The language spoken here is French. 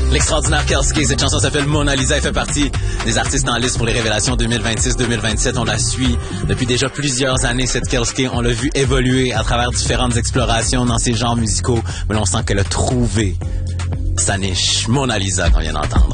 L'extraordinaire Kelsky, cette chanson s'appelle Mona Lisa et fait partie des artistes en liste pour les révélations 2026-2027. On la suit depuis déjà plusieurs années, cette Kelsky. On l'a vu évoluer à travers différentes explorations dans ses genres musicaux. Mais là, on sent qu'elle a trouvé sa niche. Mona Lisa qu'on vient d'entendre.